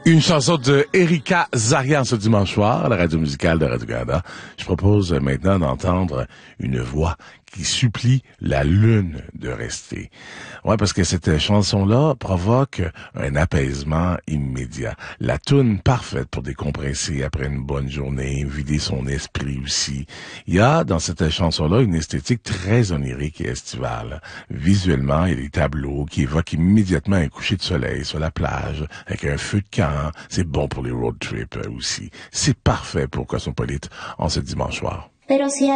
Une chanson de Erika Zarian ce dimanche soir à la radio musicale de Radio-Canada. Je propose maintenant d'entendre une voix qui supplie la lune de rester. Ouais, parce que cette chanson-là provoque un apaisement immédiat. La toune parfaite pour décompresser après une bonne journée, vider son esprit aussi. Il y a dans cette chanson-là une esthétique très onirique et estivale. Visuellement, il y a des tableaux qui évoquent immédiatement un coucher de soleil sur la plage, avec un feu de camp. C'est bon pour les road trips aussi. C'est parfait pour Cosmopolite en ce dimanche soir. Pero si